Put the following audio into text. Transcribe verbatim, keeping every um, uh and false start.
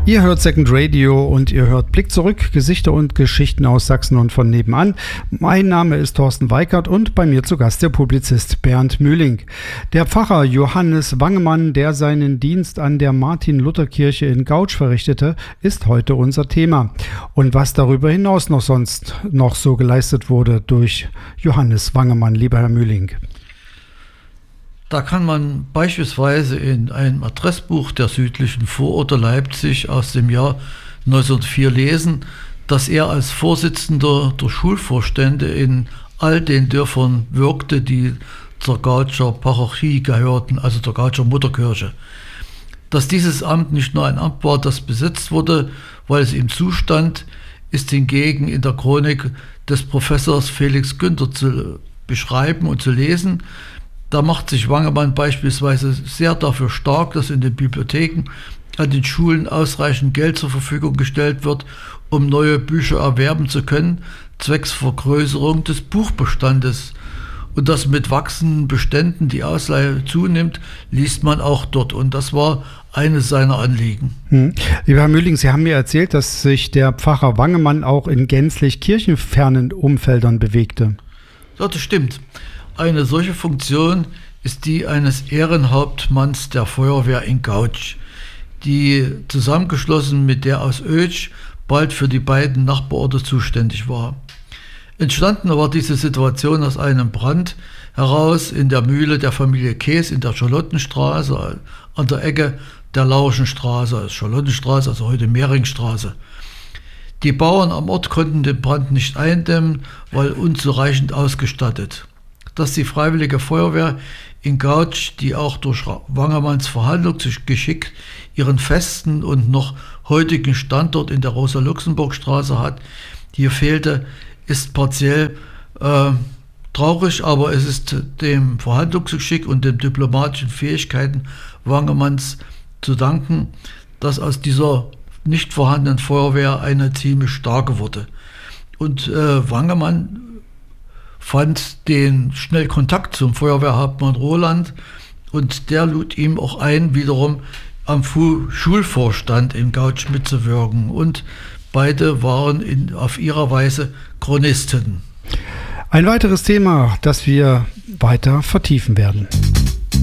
Ihr hört Second Radio und ihr hört Blick zurück, Gesichter und Geschichten aus Sachsen und von nebenan. Mein Name ist Thorsten Weikert und bei mir zu Gast der Publizist Bernd Mühling. Der Pfarrer Johannes Wangemann, der seinen Dienst an der Martin-Luther-Kirche in Gautsch verrichtete, ist heute unser Thema. Und was darüber hinaus noch sonst noch so geleistet wurde durch Johannes Wangemann, lieber Herr Mühling. Da kann man beispielsweise in einem Adressbuch der südlichen Vororte Leipzig aus dem Jahr neunzehnhundertvier lesen, dass er als Vorsitzender der Schulvorstände in all den Dörfern wirkte, die zur Gautscher Parochie gehörten, also zur Gautscher Mutterkirche. Dass dieses Amt nicht nur ein Amt war, das besetzt wurde, weil es ihm zustand, ist hingegen in der Chronik des Professors Felix Günther zu beschreiben und zu lesen. Da macht sich Wangemann beispielsweise sehr dafür stark, dass in den Bibliotheken an den Schulen ausreichend Geld zur Verfügung gestellt wird, um neue Bücher erwerben zu können, zwecks Vergrößerung des Buchbestandes. Und dass mit wachsenden Beständen die Ausleihe zunimmt, liest man auch dort. Und das war eines seiner Anliegen. Hm. Lieber Herr Mühling, Sie haben mir erzählt, dass sich der Pfarrer Wangemann auch in gänzlich kirchenfernen Umfeldern bewegte. Ja, das stimmt. Eine solche Funktion ist die eines Ehrenhauptmanns der Feuerwehr in Gautsch, die zusammengeschlossen mit der aus Oetsch bald für die beiden Nachbarorte zuständig war. Entstanden war diese Situation aus einem Brand heraus in der Mühle der Familie Kees in der Charlottenstraße an der Ecke der Lauschenstraße, also Charlottenstraße, also heute Mehringstraße. Die Bauern am Ort konnten den Brand nicht eindämmen, weil unzureichend ausgestattet. Dass die Freiwillige Feuerwehr in Gautsch, die auch durch Wangemanns Verhandlungsgeschick ihren festen und noch heutigen Standort in der Rosa-Luxemburg-Straße hat, hier fehlte, ist partiell äh, traurig, aber es ist dem Verhandlungsgeschick und den diplomatischen Fähigkeiten Wangemanns zu danken, dass aus dieser nicht vorhandenen Feuerwehr eine ziemlich starke wurde. Und äh, Wangemann fand den schnell Kontakt zum Feuerwehrhauptmann Roland und der lud ihm auch ein, wiederum am Fu- Schulvorstand in Gautsch mitzuwirken. Und beide waren in, auf ihrer Weise Chronisten. Ein weiteres Thema, das wir weiter vertiefen werden.